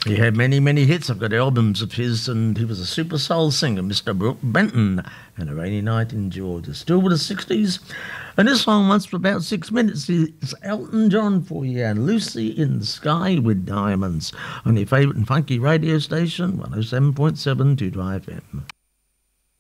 He had many, many hits. I've got albums of his, and he was a super soul singer, Mr. Brooke Benton, and A Rainy Night in Georgia. Still with the 60s. And this song runs for about 6 minutes. It's Elton John for you, and Lucy in the Sky with Diamonds, on your favourite and funky radio station, 107.7 2 FM.